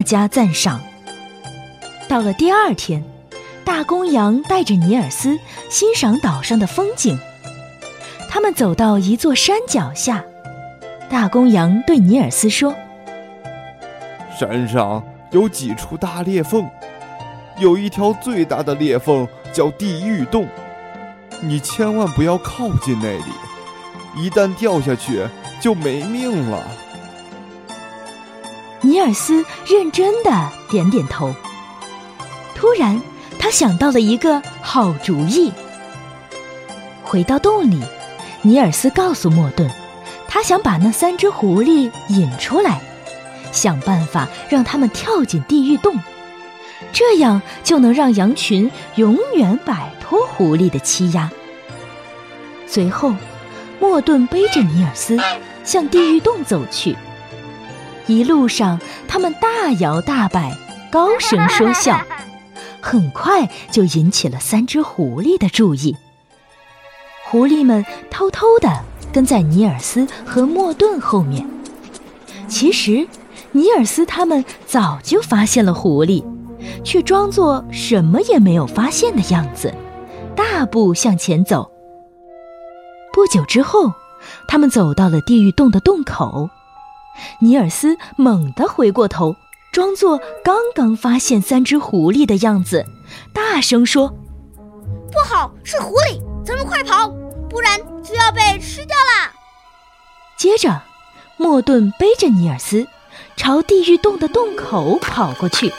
加赞赏。到了第二天，大公羊带着尼尔斯欣赏岛上的风景。他们走到一座山脚下，大公羊对尼尔斯说： 山上有几处大裂缝，有一条最大的裂缝叫地狱洞，你千万不要靠近那里，一旦掉下去就没命了。 尼尔斯认真地点点头。突然他想到了一个好主意。回到洞里，尼尔斯告诉莫顿，他想把那3只狐狸引出来，想办法让他们跳进地狱洞，这样就能让羊群永远摆脱狐狸的欺压。随后莫顿背着尼尔斯向地狱洞走去，一路上他们大摇大摆，高声说笑，很快就引起了3只狐狸的注意。狐狸们偷偷地跟在尼尔斯和莫顿后面。其实尼尔斯他们早就发现了狐狸，却装作什么也没有发现的样子，大步向前走。不久之后，他们走到了地狱洞的洞口。尼尔斯猛地回过头，装作刚刚发现3只狐狸的样子，大声说： 不好，是狐狸，咱们快跑，不然就要被吃掉啦！ 接着莫顿背着尼尔斯朝地狱洞的洞口跑过去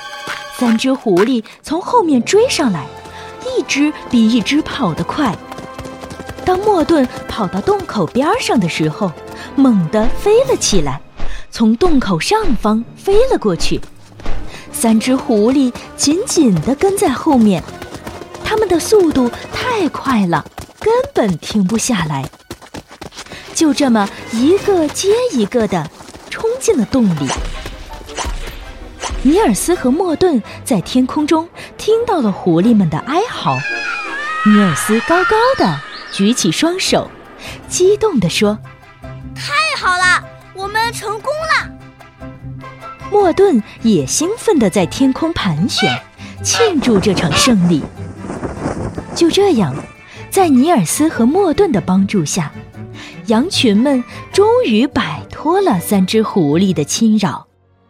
，3只狐狸从后面追上来，一只比一只跑得快。当莫顿跑到洞口边上的时候，猛地飞了起来，从洞口上方飞了过去。3只狐狸紧紧地跟在后面，它们的速度太快了，根本停不下来。就这么一个接一个地冲进了洞里。尼尔斯和莫顿在天空中听到了狐狸们的哀嚎。尼尔斯高高地举起双手，激动地说： 太好了，我们成功了！ 莫顿也兴奋地在天空盘旋，庆祝这场胜利。就这样，在尼尔斯和莫顿的帮助下，羊群们终于摆脱了3只狐狸的侵扰。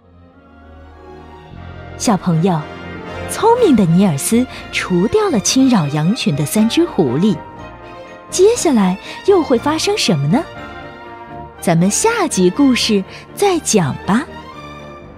小朋友，聪明的尼尔斯除掉了侵扰羊群的3只狐狸，接下来又会发生什么呢？咱们下集故事再讲吧。